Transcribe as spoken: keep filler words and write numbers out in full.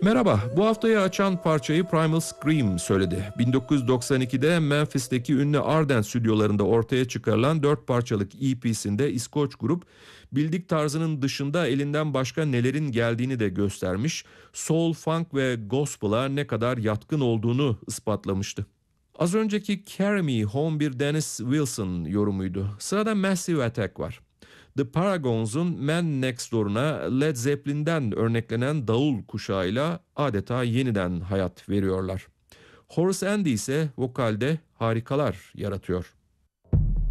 Merhaba, bu haftayı açan parçayı Primal Scream söyledi. bin dokuz yüz doksan ikide Memphis'teki ünlü Ardent stüdyolarında ortaya çıkarılan dört parçalık E P'sinde İskoç grup, bildik tarzının dışında elinden başka nelerin geldiğini de göstermiş, soul, funk ve gospel'a ne kadar yatkın olduğunu ispatlamıştı. Az önceki Carry Me Home bir Dennis Wilson yorumuydu. Sırada Massive Attack var. The Paragons'un Man Next Door'una Led Zeppelin'den örneklenen davul kuşağıyla adeta yeniden hayat veriyorlar. Horace Andy ise vokalde harikalar yaratıyor.